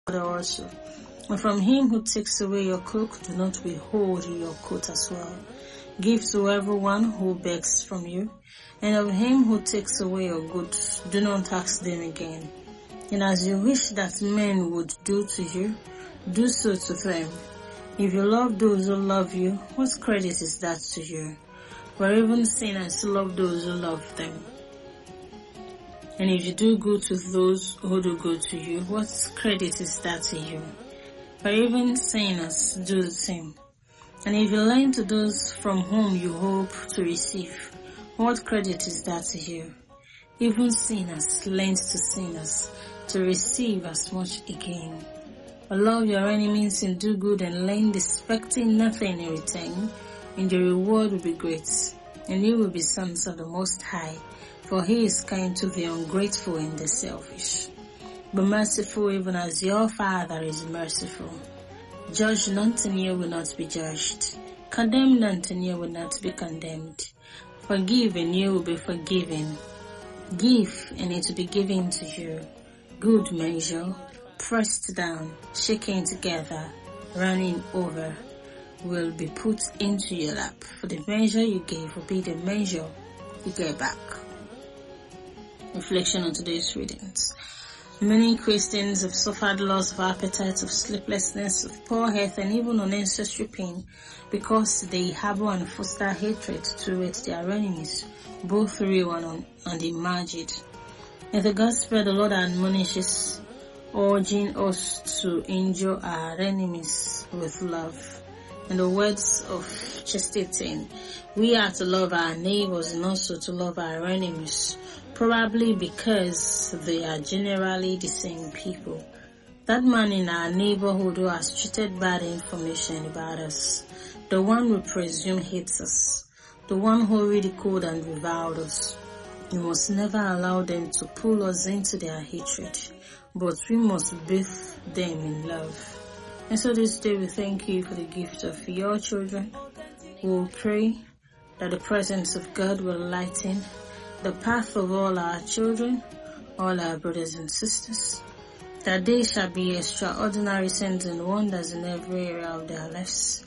also. And from him who takes away your cloak, do not withhold your coat as well. Give to everyone who begs from you, and of him who takes away your goods, do not ask them again. And as you wish that men would do to you, do so to them. If you love those who love you, what credit is that to you? For even sinners love those who love them. And if you do good to those who do good to you, what credit is that to you? For even sinners do the same. And if you lend to those from whom you hope to receive, what credit is that to you? Even sinners lend to sinners to receive as much again. But love your enemies and do good and lend, expecting nothing in return, and your reward will be great, and you will be sons of the Most High, for he is kind to the ungrateful and the selfish. Be merciful even as your Father is merciful. Judge not and you will not be judged. Condemn not and you will not be condemned. Forgive and you will be forgiven. Give and it will be given to you. Good measure, pressed down, shaken together, running over, will be put into your lap. For the measure you gave will be the measure you get back. Reflection on today's readings. Many Christians have suffered loss of appetite, of sleeplessness, of poor health, and even unnecessary pain because they harbor and foster hatred towards their enemies, both real and imagined. In the gospel, the Lord admonishes, urging us to endure our enemies with love. In the words of Chesterton, we are to love our neighbors and also to love our enemies, probably because they are generally the same people. That man in our neighborhood who has treated bad information about us, the one we presume hates us, the one who ridiculed and reviled us, we must never allow them to pull us into their hatred, but we must bathe them in love. And so this day we thank you for the gift of your children. We will pray that the presence of God will lighten the path of all our children, all our brothers and sisters, that they shall be extraordinary signs and wonders in every area of their lives.